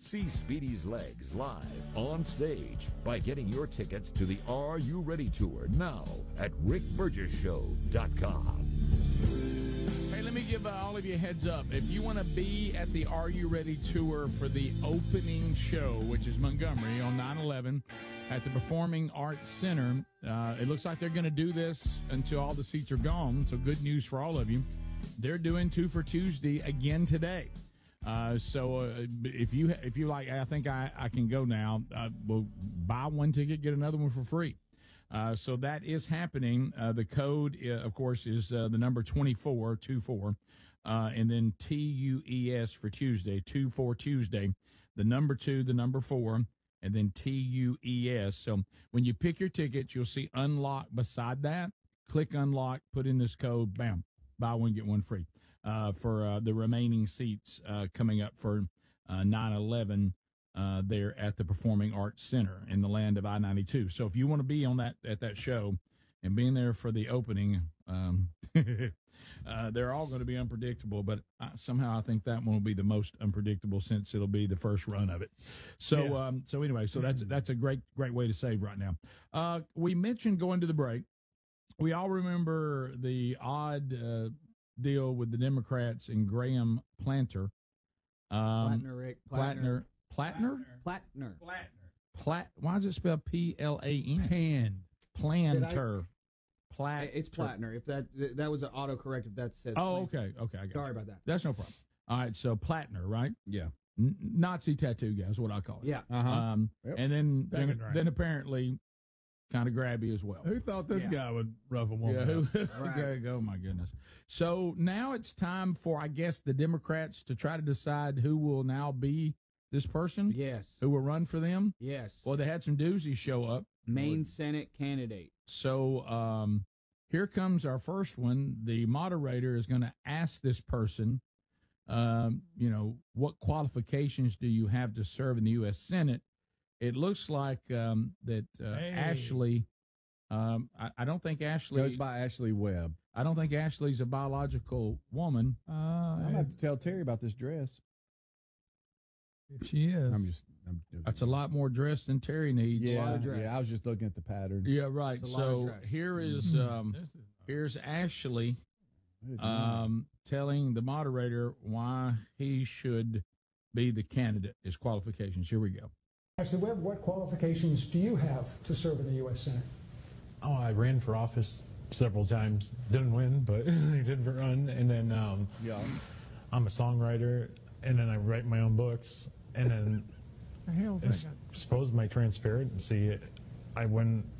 See Speedy's Legs live on stage by getting your tickets to the Are You Ready Tour now at rickburgesshow.com. Hey, let me give all of you a heads up. If you want to be at the Are You Ready Tour for the opening show, which is Montgomery on 9/11 at the Performing Arts Center, it looks like they're going to do this until all the seats are gone, so good news for all of you. They're doing Two for Tuesday again today. So if you like, I think I can go now. We'll buy one ticket, get another one for free. So that is happening. The code, of course, is the number 24, and then TUES for Tuesday, 2 for Tuesday, the number 2, the number 4, and then TUES. So when you pick your tickets, you'll see unlock beside that. Click unlock, put in this code, bam, buy one, get one free for the remaining seats coming up for 9/11 there at the Performing Arts Center in the land of I-92. So if you want to be on at that show and being there for the opening, they're all going to be unpredictable, but somehow I think that one will be the most unpredictable since it'll be the first run of it. So so anyway, so that's a great way to save right now. We mentioned going to the break. We all remember the odd deal with the Democrats and Graham Planter. Plattner, Rick. Plattner. Why is it spelled P-L-A-N? Planter. It's Plattner. If that was an autocorrect, if that says. Oh, okay. I got Sorry you. about that. That's no problem. All right, so Plattner, right? Yeah. Nazi tattoo guy is what I call it. Yeah. Yep. And then apparently kind of grabby as well. Who thought this guy would rough a woman? Yeah, oh my goodness. So now it's time for, I guess, the Democrats to try to decide who will now be this person. Yes. Who will run for them. Yes. Well, they had some doozies show up. Maine Senate candidate. So here comes our first one. The moderator is going to ask this person, what qualifications do you have to serve in the U.S. Senate? It looks like that Ashley, I don't think Ashley goes by Ashley Webb. I don't think Ashley's a biological woman. I'm going to have to tell Terry about this dress. If she is. That's a lot more dress than Terry needs. Yeah, I was just looking at the pattern. Yeah, right. So here is here's Ashley telling the moderator why he should be the candidate, his qualifications. Here we go. Ashley Webb, what qualifications do you have to serve in the U.S. Senate? Oh, I ran for office several times. Didn't win, but I did run. And then I'm a songwriter, and then I write my own books. And then I suppose my transparency, I win